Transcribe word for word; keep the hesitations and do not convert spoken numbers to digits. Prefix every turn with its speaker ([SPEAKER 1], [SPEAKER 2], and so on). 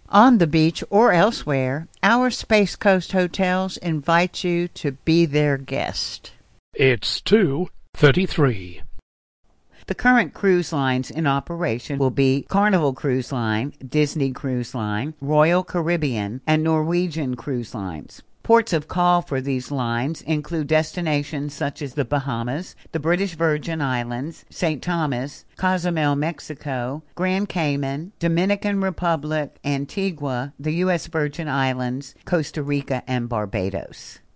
[SPEAKER 1] On the beach or elsewhere, our Space Coast hotels invite you to be their guest.
[SPEAKER 2] It's two thirty-three.
[SPEAKER 1] The current cruise lines in operation will be Carnival Cruise Line, Disney Cruise Line, Royal Caribbean, and Norwegian Cruise Lines. Ports of call for these lines include destinations such as the Bahamas, the British Virgin Islands, Saint Thomas, Cozumel, Mexico, Grand Cayman, Dominican Republic, Antigua, the U S Virgin Islands, Costa Rica, and Barbados.